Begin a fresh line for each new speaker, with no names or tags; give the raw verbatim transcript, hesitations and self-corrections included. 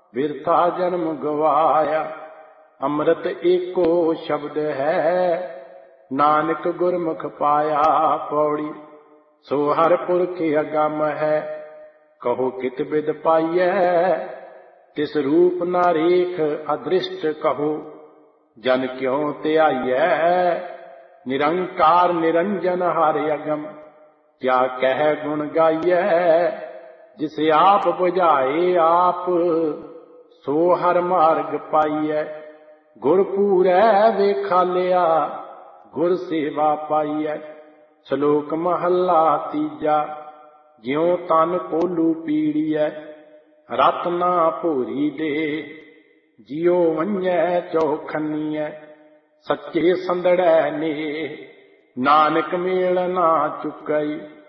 बिरथा जन्म गवाया। अमृत एको शब्द है, नानक गुरमुख पाया। पौड़ी सो हर पुरख अगम है, कहो कित बिद पाइय। तिस रूप ना रेख अदृष्ट कहो, जन क्यों त्याइय। निरंकार निरंजन हर अगम, क्या कह गुण गाइय। जिसे आप बुझाए आप, सो हर मार्ग पाइय। गुर पूरै वेखालिया, गुर सेवा पाइय। श्लोक महला तीजा, ज्यों तन कोलू पीड़िय। रत्ना भोरी दे, जियो वंजै चौखनीय। सच्चे संदड़ै ने, नानक मेल ना चुकई।